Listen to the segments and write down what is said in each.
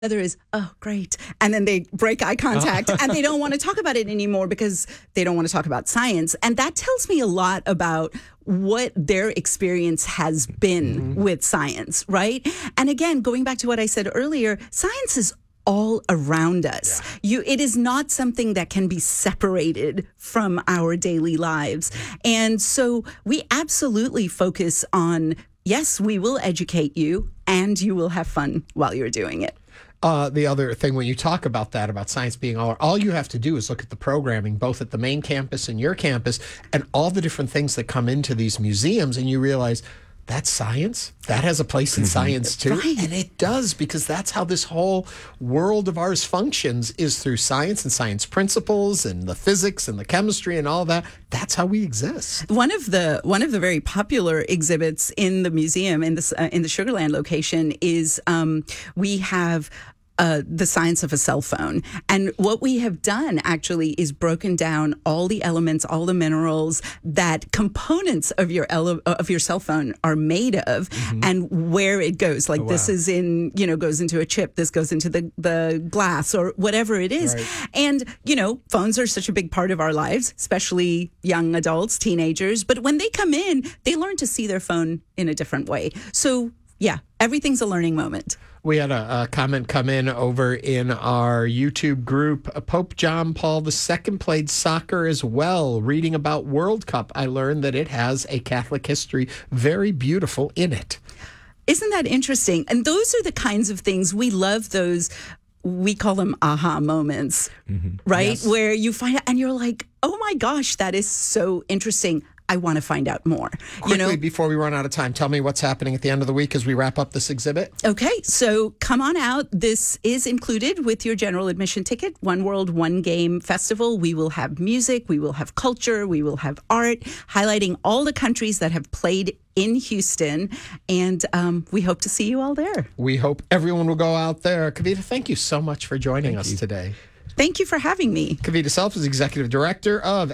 other is, oh, great. And then they break eye contact and they don't want to talk about it anymore because they don't want to talk about science. And that tells me a lot about what their experience has been with science, right? And again, going back to what I said earlier, science is all around us. It is not something that can be separated from our daily lives. And so we absolutely focus on, yes, we will educate you and you will have fun while you're doing it. The other thing, when you talk about that, about science being all you have to do is look at the programming, both at the main campus and your campus, and all the different things that come into these museums, and you realize that's science. That has a place in science too. Right. And it does, because that's how this whole world of ours functions, is through science and science principles and the physics and the chemistry and all that. That's how we exist. One of the very popular exhibits in the museum in the Sugarland location is we have the science of a cell phone. And what we have done actually is broken down all the elements, all the minerals that components of your cell phone are made of, and where it goes. Like this is goes into a chip, this goes into the glass or whatever it is. Right. And, phones are such a big part of our lives, especially young adults, teenagers. But when they come in, they learn to see their phone in a different way. So yeah, everything's a learning moment. We had a comment come in over in our YouTube group. Pope John Paul II played soccer as well. Reading about World Cup, I learned that it has a Catholic history very beautiful in it. Isn't that interesting? And those are the kinds of things we love, those, we call them aha moments, right? Yes. Where you find out and you're like, oh my gosh, that is so interesting. I want to find out more. Quickly, before we run out of time, tell me what's happening at the end of the week as we wrap up this exhibit. Okay, so come on out. This is included with your general admission ticket. One World, One Game Festival. We will have music, we will have culture, we will have art, highlighting all the countries that have played in Houston, and we hope to see you all there. We hope everyone will go out there. Kavita, thank you so much for joining us today. Thank you for having me. Kavita Self is Executive Director of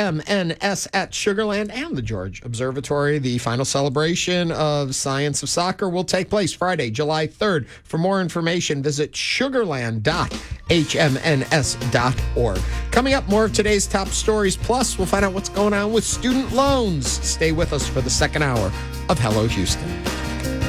HMNS at Sugarland and the George Observatory. The final celebration of Science of Soccer will take place Friday, July 3rd. For more information, visit sugarland.hmns.org. Coming up, more of today's top stories. Plus, we'll find out what's going on with student loans. Stay with us for the second hour of Hello Houston.